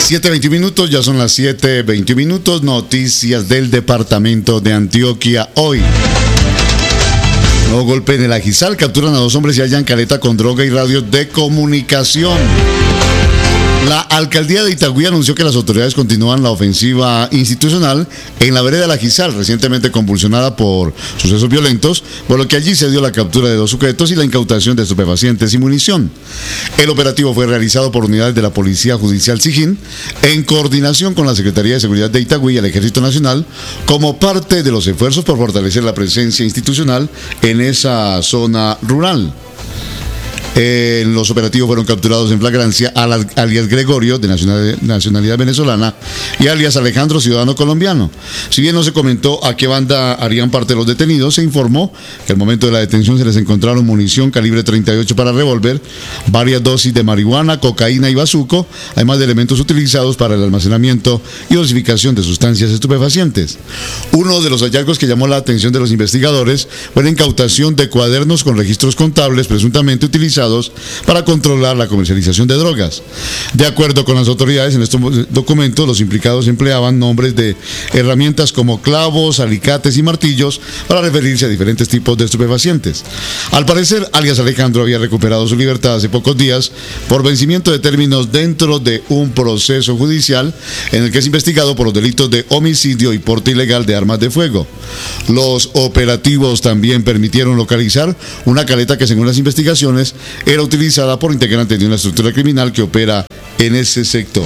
7:21 minutos, ya son las 7:21 minutos. Noticias del departamento de Antioquia hoy. Nuevo golpe en el Ajizal, capturan a 2 hombres y hallan caleta con droga y radios de comunicación. La alcaldía de Itagüí anunció que las autoridades continúan la ofensiva institucional en la vereda del Ajizal, recientemente convulsionada por sucesos violentos, por lo que allí se dio la captura de 2 sujetos y la incautación de estupefacientes y munición. El operativo fue realizado por unidades de la Policía Judicial Sijín, en coordinación con la Secretaría de Seguridad de Itagüí y el Ejército Nacional, como parte de los esfuerzos por fortalecer la presencia institucional en esa zona rural. En los operativos fueron capturados en flagrancia alias Gregorio, de nacionalidad venezolana, y alias Alejandro, ciudadano colombiano. Si bien no se comentó a qué banda harían parte los detenidos, se informó que al momento de la detención se les encontraron munición calibre 38 para revólver, varias dosis de marihuana, cocaína y bazuco, además de elementos utilizados para el almacenamiento y dosificación de sustancias estupefacientes. Uno de los hallazgos que llamó la atención de los investigadores fue la incautación de cuadernos con registros contables presuntamente utilizados para controlar la comercialización de drogas. De acuerdo con las autoridades, en estos documentos los implicados empleaban nombres de herramientas como clavos, alicates y martillos para referirse a diferentes tipos de estupefacientes. Al parecer, alias Alejandro había recuperado su libertad hace pocos días por vencimiento de términos dentro de un proceso judicial en el que es investigado por los delitos de homicidio y porte ilegal de armas de fuego. Los operativos también permitieron localizar una caleta que, según las investigaciones, era utilizada por integrantes de una estructura criminal que opera en ese sector.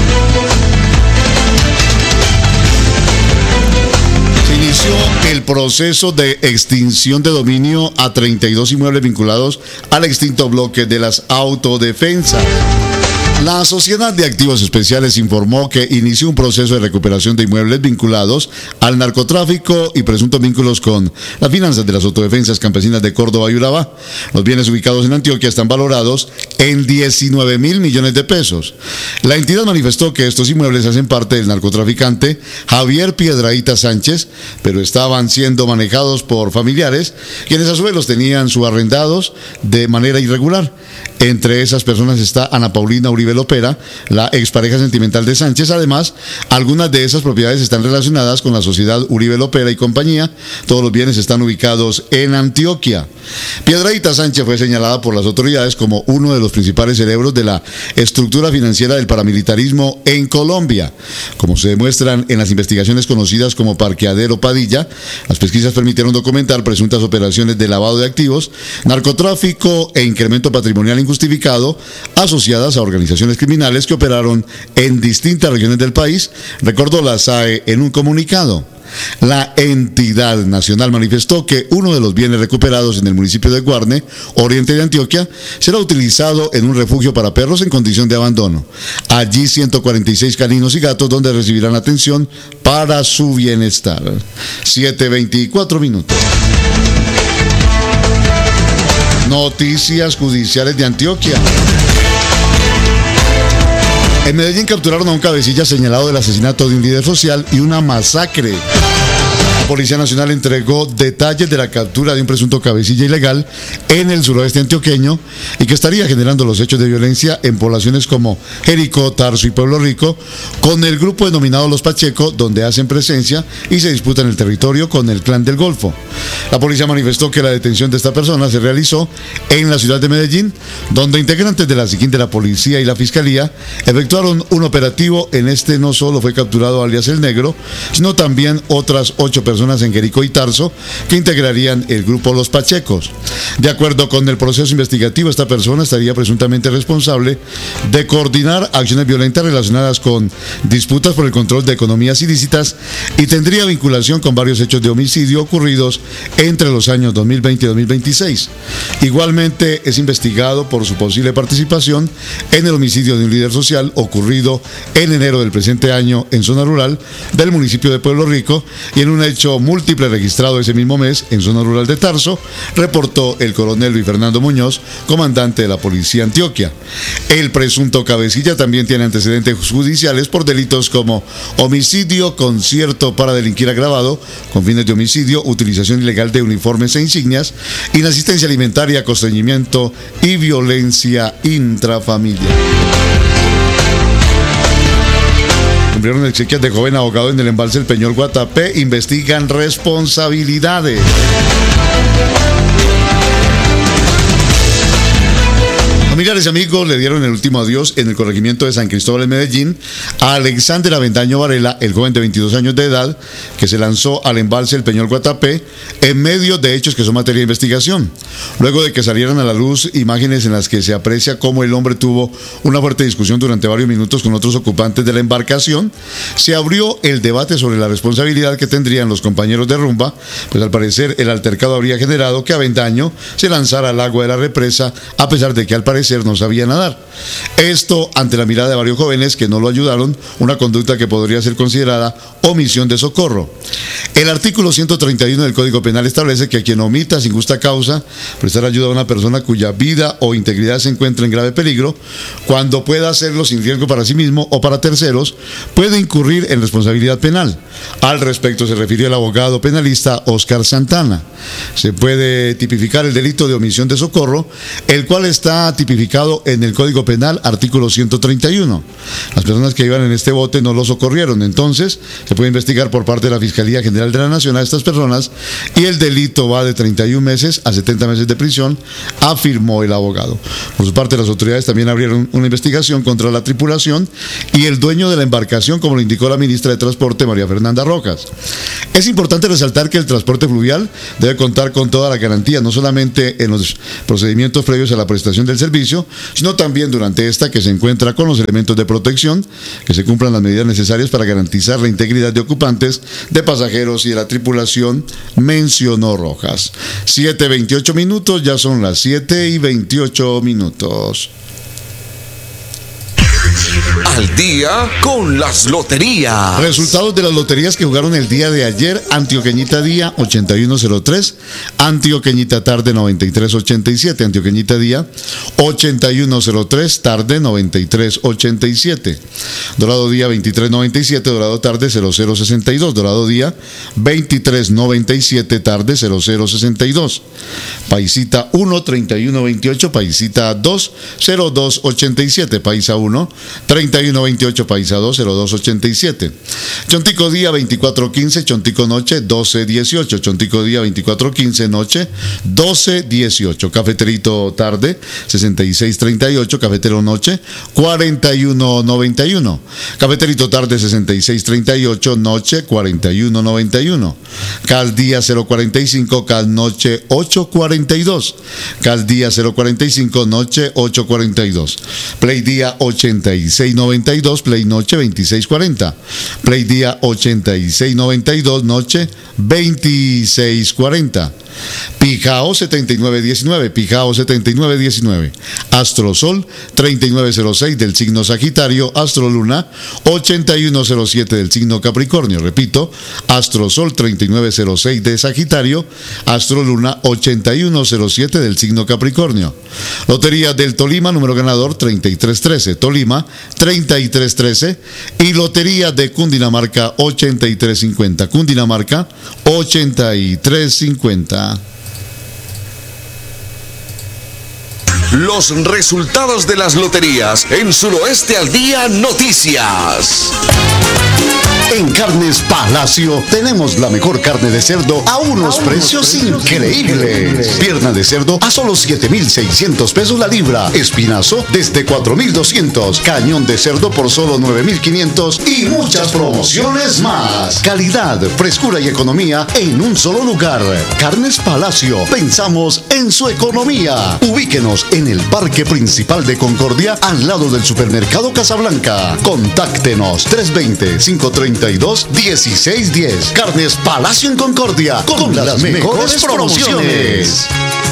Se inició el proceso de extinción de dominio a 32 inmuebles vinculados al extinto bloque de las autodefensas. La Sociedad de Activos Especiales informó que inició un proceso de recuperación de inmuebles vinculados al narcotráfico y presuntos vínculos con las finanzas de las autodefensas campesinas de Córdoba y Urabá. Los bienes ubicados en Antioquia están valorados en 19.000 millones de pesos. La entidad manifestó que estos inmuebles hacen parte del narcotraficante Javier Piedrahíta Sánchez, pero estaban siendo manejados por familiares, quienes a su vez los tenían subarrendados de manera irregular. Entre esas personas está Ana Paulina Uribe Lopera, la expareja sentimental de Sánchez. Además, algunas de esas propiedades están relacionadas con la sociedad Uribe Lopera y compañía. Todos los bienes están ubicados en Antioquia. Piedrahíta Sánchez fue señalada por las autoridades como uno de los principales cerebros de la estructura financiera del paramilitarismo en Colombia. Como se demuestran en las investigaciones conocidas como Parqueadero Padilla, las pesquisas permitieron documentar presuntas operaciones de lavado de activos, narcotráfico e incremento patrimonial injustificado asociadas a organizaciones criminales que operaron en distintas regiones del país, recordó la SAE en un comunicado. La entidad nacional manifestó que uno de los bienes recuperados en el municipio de Guarne, oriente de Antioquia, será utilizado en un refugio para perros en condición de abandono. Allí 146 caninos y gatos donde recibirán atención para su bienestar. 7:24 minutos. Noticias judiciales de Antioquia. En Medellín capturaron a un cabecilla señalado del asesinato de un líder social y una masacre. La Policía Nacional entregó detalles de la captura de un presunto cabecilla ilegal en el suroeste antioqueño y que estaría generando los hechos de violencia en poblaciones como Jericó, Tarso y Pueblo Rico, con el grupo denominado Los Pacheco, donde hacen presencia y se disputan el territorio con el Clan del Golfo. La policía manifestó que la detención de esta persona se realizó en la ciudad de Medellín, donde integrantes de la SIJÍN, de la policía y la fiscalía efectuaron un operativo. En este no solo fue capturado alias El Negro, sino también otras 8 personas en Jericó y Tarso que integrarían el grupo Los Pachecos. De acuerdo con el proceso investigativo, esta persona estaría presuntamente responsable de coordinar acciones violentas relacionadas con disputas por el control de economías ilícitas y tendría vinculación con varios hechos de homicidio ocurridos entre los años 2020 y 2026. Igualmente es investigado por su posible participación en el homicidio de un líder social ocurrido en enero del presente año en zona rural del municipio de Pueblo Rico y en un hecho múltiple registrado ese mismo mes en zona rural de Tarso, reportó el coronel Luis Fernando Muñoz, comandante de la Policía Antioquia. El presunto cabecilla también tiene antecedentes judiciales por delitos como homicidio, concierto para delinquir agravado, con fines de homicidio, utilización ilegal de uniformes e insignias, inasistencia alimentaria, constreñimiento y violencia intrafamiliar. Descubrieron exequias de joven abogado en el embalse del Peñol Guatapé. Investigan responsabilidades. Familiares y amigos le dieron el último adiós en el corregimiento de San Cristóbal en Medellín a Alexander Avendaño Varela, el joven de 22 años de edad que se lanzó al embalse del Peñol Guatapé en medio de hechos que son materia de investigación. Luego de que salieran a la luz imágenes en las que se aprecia cómo el hombre tuvo una fuerte discusión durante varios minutos con otros ocupantes de la embarcación, se abrió el debate sobre la responsabilidad que tendrían los compañeros de rumba, pues al parecer el altercado habría generado que Avendaño se lanzara al agua de la represa a pesar de que al parecer no sabía nadar. Esto ante la mirada de varios jóvenes que no lo ayudaron, una conducta que podría ser considerada omisión de socorro. El artículo 131 del Código Penal establece que a quien omita sin justa causa prestar ayuda a una persona cuya vida o integridad se encuentra en grave peligro, cuando pueda hacerlo sin riesgo para sí mismo o para terceros, puede incurrir en responsabilidad penal. Al respecto se refirió el abogado penalista Oscar Santana. Se puede tipificar el delito de omisión de socorro, el cual está tipificado en el Código Penal, artículo 131. Las personas que iban en este bote no lo socorrieron, entonces se puede investigar por parte de la Fiscalía General de la Nación a estas personas y el delito va de 31 meses a 70 meses de prisión, afirmó el abogado. Por su parte, las autoridades también abrieron una investigación contra la tripulación y el dueño de la embarcación, como lo indicó la ministra de Transporte, María Fernanda Rojas. Es importante resaltar que el transporte fluvial debe contar con toda la garantía, no solamente en los procedimientos previos a la prestación del servicio, sino también durante esta, que se encuentra con los elementos de protección, que se cumplan las medidas necesarias para garantizar la integridad de ocupantes, de pasajeros y de la tripulación, mencionó Rojas. 7:28 minutos, ya son las 7:28 minutos. Al día con las loterías. Resultados de las loterías que jugaron el día de ayer: Antioqueñita Día 8103, Antioqueñita Tarde 9387, Antioqueñita Día 8103, Tarde 9387, Dorado Día 2397, Dorado Tarde 0062, Dorado Día 2397, Tarde 0062, Paisita 1 3128, Paisita 2 0287, Paisa 1 3128, Paisa 2 0287, Chontico Día 2415, Chontico Noche 1218, Chontico Día 2415, Noche 1218, Cafeterito Tarde 6638, Cafetero Noche 4191, Cafeterito Tarde 6638, Noche 4191, Cal Día 045, Cal Noche 842, Cal Día 045, Noche 842, Play Día 8692, Play Noche 2640, Play Día 8692, Noche 2640, Pijao 7919, Pijao 7919, Astro Sol 3906 del signo Sagitario, Astro Luna 8107 del signo Capricornio. Repito, Astro Sol 3906 de Sagitario, Astro Luna 8107 del signo Capricornio. Lotería del Tolima, número ganador 3313, Tolima 3313, y Lotería de Cundinamarca 8350, Cundinamarca 8350. Los resultados de las loterías en Suroeste al Día Noticias. En Carnes Palacio tenemos la mejor carne de cerdo a unos precios increíbles. Pierna de cerdo a solo 7,600 pesos la libra. Espinazo desde 4,200. Cañón de cerdo por solo 9,500 y muchas promociones más. Calidad, frescura y economía en un solo lugar. Carnes Palacio. Pensamos en su economía. Ubíquenos en el Parque Principal de Concordia, al lado del Supermercado Casablanca. Contáctenos 320-532-1610. Carnes Palacio en Concordia, con las mejores promociones.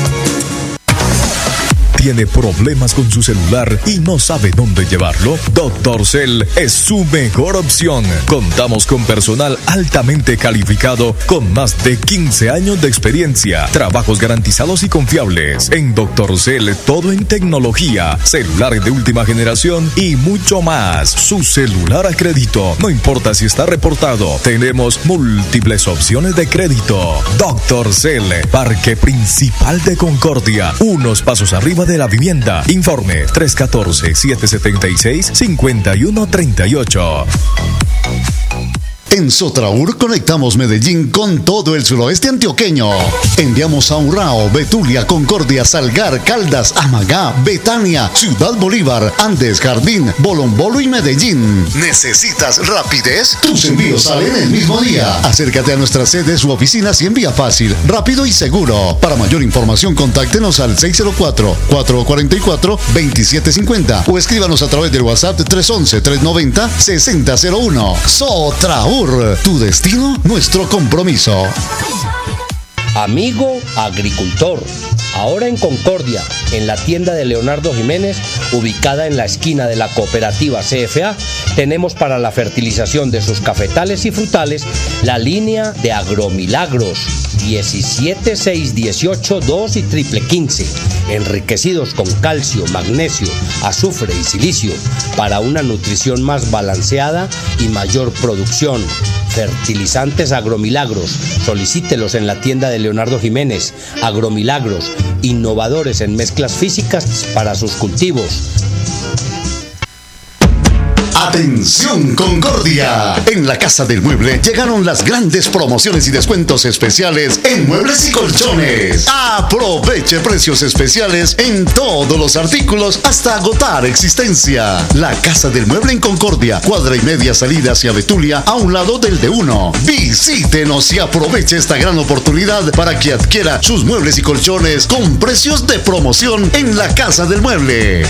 ¿Tiene problemas con su celular y no sabe dónde llevarlo? Dr. Cell es su mejor opción. Contamos con personal altamente calificado con más de 15 años de experiencia, trabajos garantizados y confiables. En Dr. Cell, todo en tecnología, celulares de última generación y mucho más. Su celular a crédito, no importa si está reportado, tenemos múltiples opciones de crédito. Dr. Cell, Parque Principal de Concordia, unos pasos arriba de la vivienda. Informe 314-776-5138. En Sotraur conectamos Medellín con todo el suroeste antioqueño. Enviamos a Urrao, Betulia, Concordia, Salgar, Caldas, Amagá, Betania, Ciudad Bolívar, Andes, Jardín, Bolombolo y Medellín. ¿Necesitas rapidez? Tus envíos salen el mismo día. Acércate a nuestras sedes u oficinas y envía fácil, rápido y seguro. Para mayor información, contáctenos al 604-444-2750 o escríbanos a través del WhatsApp 311-390-6001. Sotraur. Tu destino, nuestro compromiso. Amigo agricultor, ahora en Concordia, en la tienda de Leonardo Jiménez, ubicada en la esquina de la cooperativa CFA, tenemos para la fertilización de sus cafetales y frutales la línea de Agromilagros 17, 6, 18, 2 y triple 15, enriquecidos con calcio, magnesio, azufre y silicio para una nutrición más balanceada y mayor producción. Fertilizantes Agromilagros, solicítelos en la tienda de Leonardo Jiménez. Agromilagros, innovadores en mezclas físicas para sus cultivos. ¡Atención, Concordia! En la Casa del Mueble llegaron las grandes promociones y descuentos especiales en muebles y colchones. Aproveche precios especiales en todos los artículos hasta agotar existencia. La Casa del Mueble en Concordia, cuadra y media salida hacia Betulia, a un lado del D1. Visítenos y aproveche esta gran oportunidad para que adquiera sus muebles y colchones con precios de promoción en la Casa del Mueble.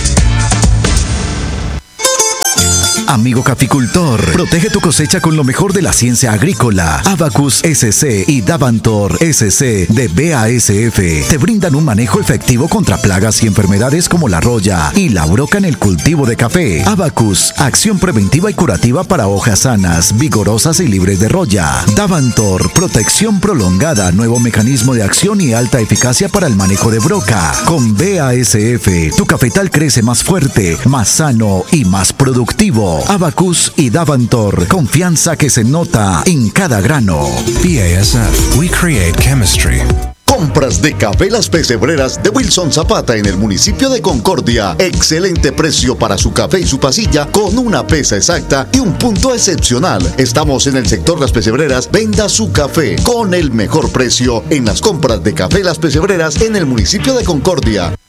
Amigo caficultor, protege tu cosecha con lo mejor de la ciencia agrícola. Abacus SC y Davantor SC de BASF te brindan un manejo efectivo contra plagas y enfermedades como la roya y la broca en el cultivo de café. Abacus, acción preventiva y curativa para hojas sanas, vigorosas y libres de roya. Davantor, protección prolongada, nuevo mecanismo de acción y alta eficacia para el manejo de broca. Con BASF, tu cafetal crece más fuerte, más sano y más productivo. Abacus y Davantor, confianza que se nota en cada grano. BASF, we create chemistry. Compras de café Las Pesebreras de Wilson Zapata en el municipio de Concordia. Excelente precio para su café y su pasilla con una pesa exacta y un punto excepcional. Estamos en el sector Las Pesebreras. Venda su café con el mejor precio en las compras de café Las Pesebreras en el municipio de Concordia.